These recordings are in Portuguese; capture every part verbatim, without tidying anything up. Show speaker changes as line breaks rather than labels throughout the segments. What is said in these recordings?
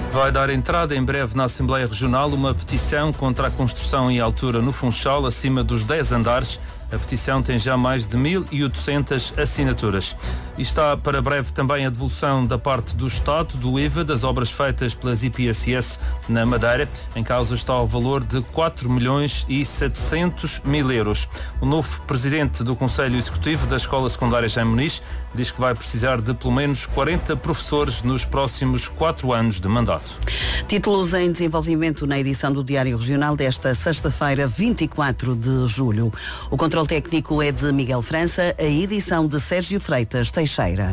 Vai dar entrada em breve na Assembleia Regional uma petição contra a construção em altura no Funchal, acima dos dez andares. A petição tem já mais de mil e oitocentas assinaturas. E está para breve também a devolução da parte do Estado do I V A das obras feitas pelas I P S S na Madeira. Em causa está o valor de quatro milhões e setecentos mil euros. O novo presidente do Conselho Executivo da Escola Secundária Jaime Muniz diz que vai precisar de pelo menos quarenta professores nos próximos quatro anos de mandato.
Títulos em desenvolvimento na edição do Diário Regional desta sexta-feira, vinte e quatro de julho. O controle técnico é de Miguel França, a edição de Sérgio Freitas Teixeira.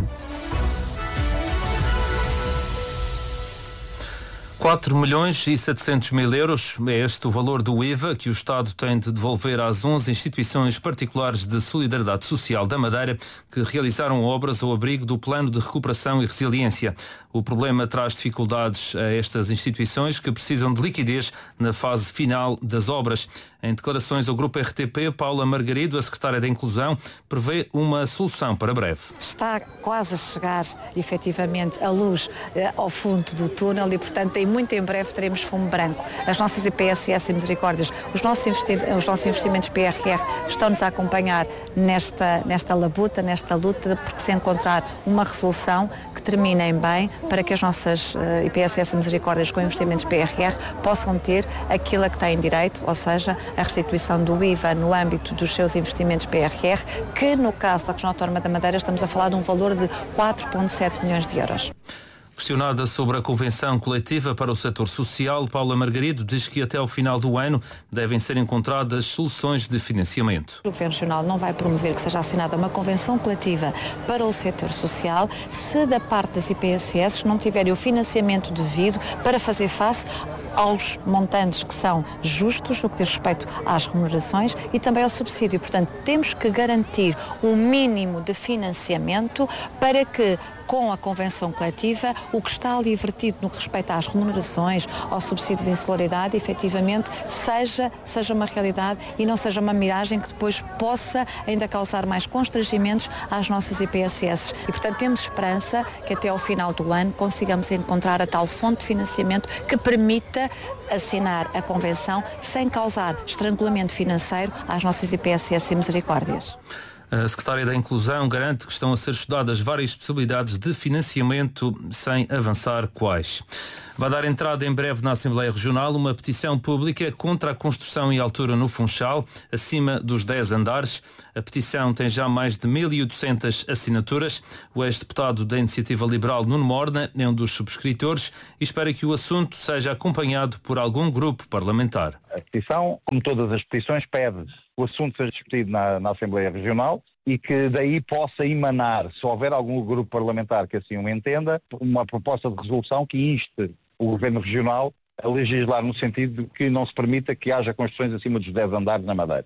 quatro milhões e setecentos mil euros é este o valor do I V A que o Estado tem de devolver às onze instituições particulares de solidariedade social da Madeira que realizaram obras ao abrigo do Plano de Recuperação e Resiliência. O problema traz dificuldades a estas instituições que precisam de liquidez na fase final das obras. Em declarações ao Grupo R T P, Paula Margarido, a secretária da Inclusão, prevê uma solução para breve.
Está quase a chegar, efetivamente, a luz eh, ao fundo do túnel e, portanto, em muito em breve teremos fumo branco. As nossas I P S S e Misericórdias, os nossos, investi- os nossos investimentos P R R estão-nos a acompanhar nesta, nesta labuta, nesta luta, porque se encontrar uma resolução que termine em bem para que as nossas uh, I P S S e Misericórdias com investimentos P R R possam ter aquilo a que têm direito, ou seja, a restituição do I V A no âmbito dos seus investimentos P R R, que no caso da Região Autónoma da Madeira estamos a falar de um valor de quatro vírgula sete milhões de euros.
Questionada sobre a convenção coletiva para o setor social, Paula Margarido diz que até ao final do ano devem ser encontradas soluções de financiamento.
O Governo Regional não vai promover que seja assinada uma convenção coletiva para o setor social se da parte das I P S S não tiverem o financiamento devido para fazer face aos montantes que são justos no que diz respeito às remunerações e também ao subsídio. Portanto, temos que garantir um mínimo de financiamento para que, com a convenção coletiva, o que está ali vertido no que respeita às remunerações, ao subsídio de insolaridade, efetivamente seja, seja uma realidade e não seja uma miragem que depois possa ainda causar mais constrangimentos às nossas I P S S. E, portanto, temos esperança que até ao final do ano consigamos encontrar a tal fonte de financiamento que permita assinar a convenção sem causar estrangulamento financeiro às nossas I P S S e Misericórdias.
A secretária da Inclusão garante que estão a ser estudadas várias possibilidades de financiamento sem avançar quais. Vai dar entrada em breve na Assembleia Regional uma petição pública contra a construção em altura no Funchal, acima dos dez andares. A petição tem já mais de mil e oitocentas assinaturas. O ex-deputado da Iniciativa Liberal, Nuno Morna, é um dos subscritores e espera que o assunto seja acompanhado por algum grupo parlamentar.
A petição, como todas as petições, pede o assunto seja discutido na, na Assembleia Regional e que daí possa emanar, se houver algum grupo parlamentar que assim o entenda, uma proposta de resolução que inste o Governo Regional a legislar no sentido de que não se permita que haja construções acima dos dez andares na Madeira.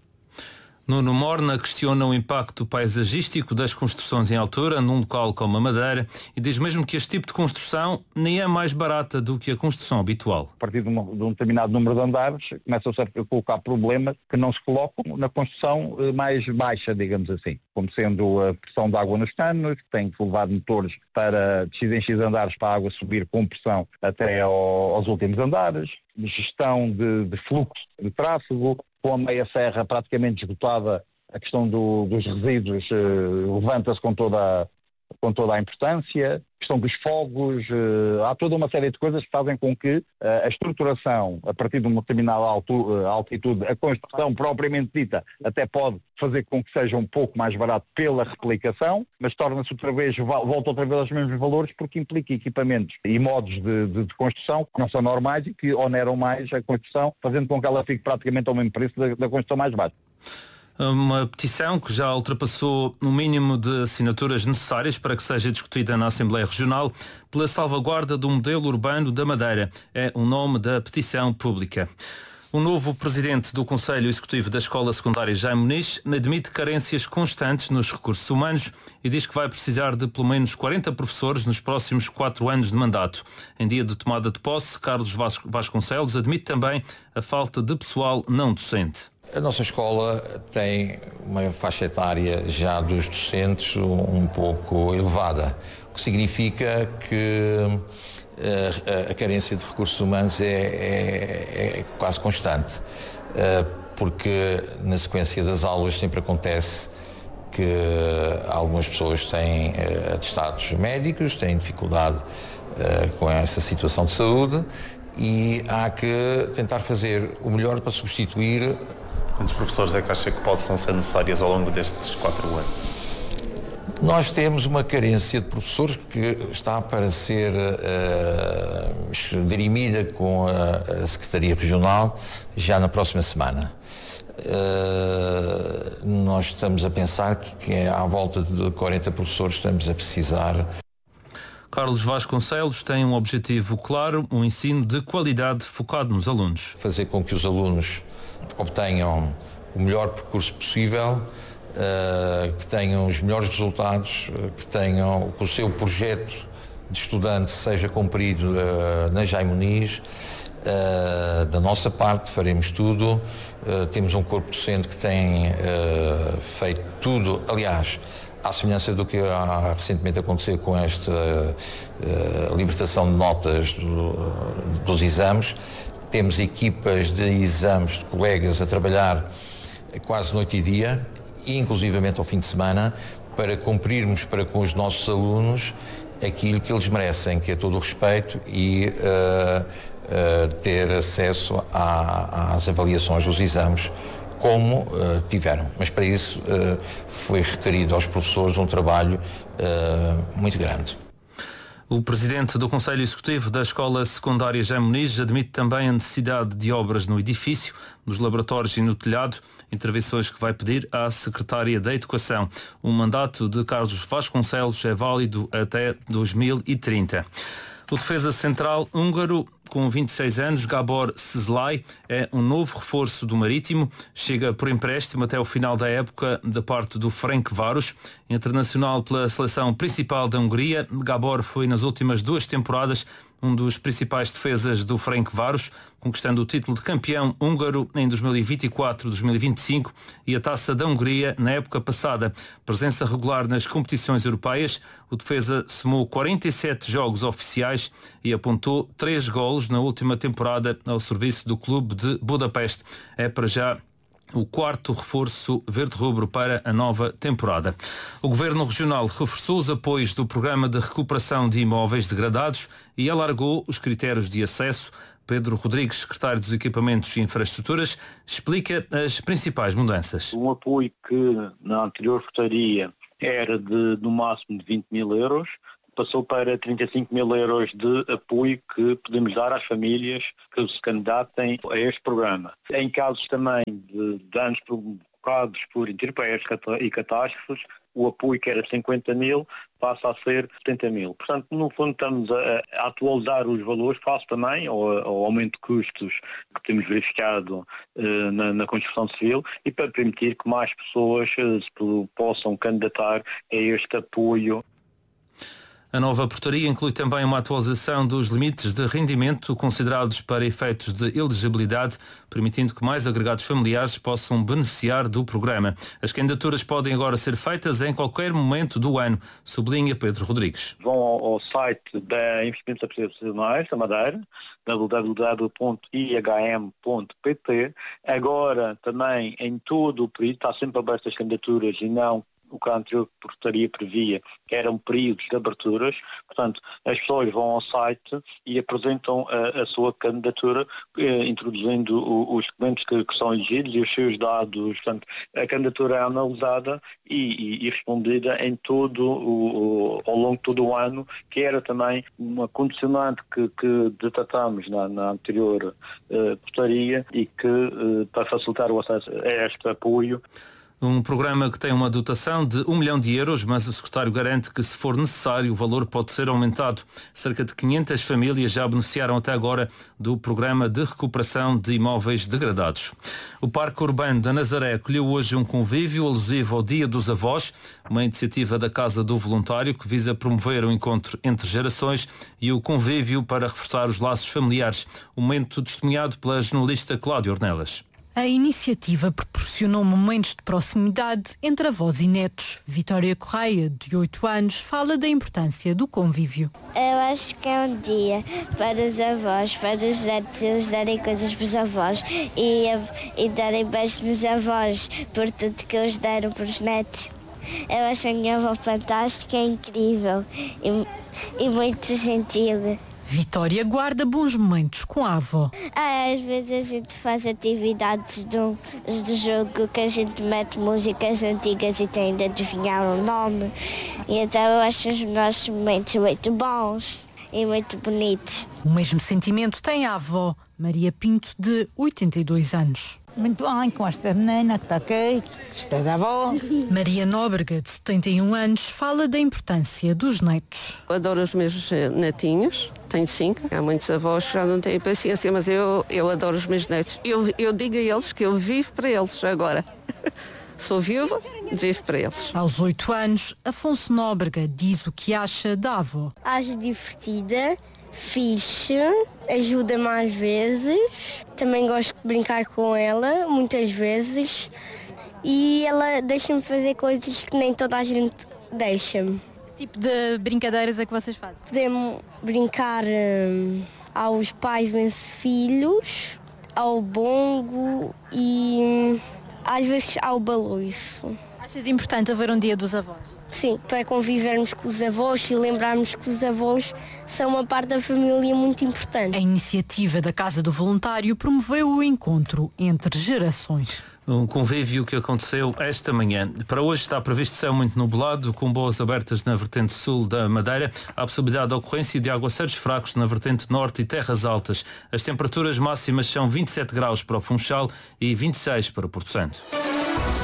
Nuno Morna questiona o impacto paisagístico das construções em altura num local como a Madeira e diz mesmo que este tipo de construção nem é mais barata do que a construção habitual.
A partir de um, de um determinado número de andares, começam-se a colocar problemas que não se colocam na construção mais baixa, digamos assim, como sendo a pressão de água nos canos, que tem que levar motores para de X em X andares para a água subir com pressão até ao, aos últimos andares, gestão de, de fluxo de tráfego, com a meia serra praticamente esgotada, a questão do, dos resíduos eh, levanta-se com toda, a, com toda a importância, a questão dos fogos, eh, há toda uma série de coisas que fazem com que eh, a estruturação, a partir de uma determinada altura, altitude, a construção propriamente dita, até pode fazer com que seja um pouco mais barato pela replicação, mas torna-se outra vez, volta outra vez aos mesmos valores porque implica equipamentos e modos de, de, de construção que não são normais e que oneram mais a construção, fazendo com que ela fique praticamente ao mesmo preço da, da construção mais baixa.
Uma petição que já ultrapassou o mínimo de assinaturas necessárias para que seja discutida na Assembleia Regional pela salvaguarda do modelo urbano da Madeira. É o nome da petição pública. O novo presidente do Conselho Executivo da Escola Secundária Jaime Muniz admite carências constantes nos recursos humanos e diz que vai precisar de pelo menos quarenta professores nos próximos quatro anos de mandato. Em dia de tomada de posse, Carlos Vasconcelos admite também a falta de pessoal não docente.
A nossa escola tem uma faixa etária já dos docentes um pouco elevada, o que significa que a carência de recursos humanos é, é, é quase constante, porque na sequência das aulas sempre acontece que algumas pessoas têm atestados médicos, têm dificuldade com essa situação de saúde e há que tentar fazer o melhor para substituir.
Quantos professores é que acha que possam ser necessários ao longo destes quatro anos?
Nós temos uma carência de professores que está para ser uh, dirimida com a, a Secretaria Regional já na próxima semana. Uh, nós estamos a pensar que, que é à volta de quarenta professores estamos a precisar.
Carlos Vasconcelos tem um objetivo claro, um ensino de qualidade focado nos alunos.
Fazer com que os alunos obtenham o melhor percurso possível, Uh, que tenham os melhores resultados, uh, que tenham que o seu projeto de estudante seja cumprido uh, na Jaime Muniz. Uh, da nossa parte faremos tudo, uh, temos um corpo docente que tem uh, feito tudo, aliás, à semelhança do que há, recentemente aconteceu com esta uh, libertação de notas do, dos exames. Temos equipas de exames de colegas a trabalhar quase noite e dia, e inclusivamente ao fim de semana, para cumprirmos para com os nossos alunos aquilo que eles merecem, que é todo o respeito e uh, uh, ter acesso à, às avaliações dos exames como uh, tiveram. Mas para isso uh, foi requerido aos professores um trabalho uh, muito grande.
O presidente do Conselho Executivo da Escola Secundária Jaime Muniz admite também a necessidade de obras no edifício, nos laboratórios e no telhado, intervenções que vai pedir à Secretária da Educação. O mandato de Carlos Vasconcelos é válido até dois mil e trinta. O defesa central húngaro, com vinte e seis anos, Gábor Szollai, é um novo reforço do Marítimo. Chega por empréstimo até o final da época da parte do Ferencváros. Internacional pela seleção principal da Hungria, Gábor foi nas últimas duas temporadas um dos principais defesas do Ferencváros, conquistando o título de campeão húngaro em dois mil e vinte e quatro dois mil e vinte e cinco e a Taça da Hungria na época passada. Presença regular nas competições europeias, o defesa somou quarenta e sete jogos oficiais e apontou três golos na última temporada ao serviço do clube de Budapeste. É para já o quarto reforço verde-rubro para a nova temporada. O Governo Regional reforçou os apoios do Programa de Recuperação de Imóveis Degradados e alargou os critérios de acesso. Pedro Rodrigues, secretário dos Equipamentos e Infraestruturas, explica as principais mudanças.
Um apoio que na anterior portaria era de no máximo de vinte mil euros, passou para trinta e cinco mil euros de apoio que podemos dar às famílias que se candidatem a este programa. Em casos também de danos provocados por intempéries e catástrofes, o apoio que era cinquenta mil passa a ser setenta mil. Portanto, no fundo estamos a, a atualizar os valores face também ao, ao aumento de custos que temos verificado eh, na, na construção civil e para permitir que mais pessoas eh, se possam candidatar a este apoio.
A nova portaria inclui também uma atualização dos limites de rendimento considerados para efeitos de elegibilidade, permitindo que mais agregados familiares possam beneficiar do programa. As candidaturas podem agora ser feitas em qualquer momento do ano, sublinha Pedro Rodrigues.
Vão ao, ao site da Investimentos Habitacionais da Madeira, w w w ponto i h m ponto p t. Agora também em todo o período, está sempre aberto as candidaturas e não o que a anterior portaria previa, que eram períodos de aberturas. Portanto, as pessoas vão ao site e apresentam a, a sua candidatura, eh, introduzindo o, os documentos que, que são exigidos e os seus dados. Portanto, a candidatura é analisada e, e, e respondida em todo o, o, ao longo de todo o ano, que era também uma condicionante que, que detectámos na, na anterior eh, portaria e que, eh, para facilitar o acesso a este apoio,
um programa que tem uma dotação de um milhão de euros, mas o secretário garante que, se for necessário, o valor pode ser aumentado. Cerca de quinhentas famílias já beneficiaram até agora do programa de recuperação de imóveis degradados. O Parque Urbano da Nazaré acolheu hoje um convívio alusivo ao Dia dos Avós, uma iniciativa da Casa do Voluntário que visa promover o encontro entre gerações e o convívio para reforçar os laços familiares. Um momento testemunhado pela jornalista Cláudia Ornelas.
A iniciativa proporcionou momentos de proximidade entre avós e netos. Vitória Correia, de oito anos, fala da importância do convívio.
Eu acho que é um dia para os avós, para os netos, eles darem coisas para os avós e, e darem beijos nos avós por tudo que eles deram para os netos. Eu acho a minha avó fantástica, é incrível e, e muito gentil.
Vitória guarda bons momentos com a avó.
Ah, às vezes a gente faz atividades do, do jogo que a gente mete músicas antigas e tem de adivinhar o nome. E então eu acho os nossos momentos muito bons e muito bonitos.
O mesmo sentimento tem a avó, Maria Pinto, de oitenta e dois anos.
Muito bem, com esta menina que está aqui, gostei da avó.
Maria Nóbrega, de setenta e um anos, fala da importância dos netos.
Eu adoro os meus netinhos, tenho cinco. Há muitos avós que já não têm paciência, mas eu, eu adoro os meus netos. Eu, eu digo a eles que eu vivo para eles agora. Sou viúva, vivo para eles.
Aos oito anos, Afonso Nóbrega diz o que acha da avó.
Acho divertida, fixe, ajuda-me às vezes. Também gosto de brincar com ela, muitas vezes. E ela deixa-me fazer coisas que nem toda a gente deixa-me.
Que tipo de brincadeiras é que vocês fazem?
Podemos brincar hum, aos pais vence filhos, ao bongo e hum, às vezes ao baloiço.
Achas importante haver um dia dos avós?
Sim, para convivermos com os avós e lembrarmos que os avós são uma parte da família muito importante.
A iniciativa da Casa do Voluntário promoveu o encontro entre gerações.
Um convívio que aconteceu esta manhã. Para hoje está previsto céu muito nublado, com boas abertas na vertente sul da Madeira. Há possibilidade de ocorrência de aguaceiros fracos na vertente norte e terras altas. As temperaturas máximas são vinte e sete graus para o Funchal e vinte e seis para o Porto Santo.